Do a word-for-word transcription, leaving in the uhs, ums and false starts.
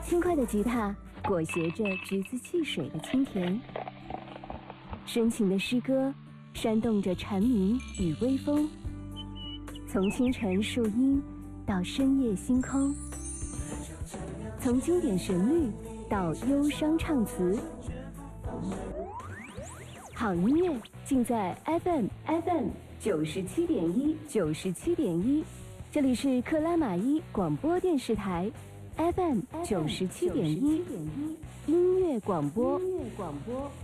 轻快的吉他裹挟着橘子汽水的清甜，深情的诗歌煽动着蝉鸣与微风，从清晨树荫到深夜星空，从经典旋律到忧伤唱词，好音乐尽在 F M F M 九十七点一九十七点一，这里是克拉玛依广播电视台 F M 九十七点一音乐广播。音乐广播。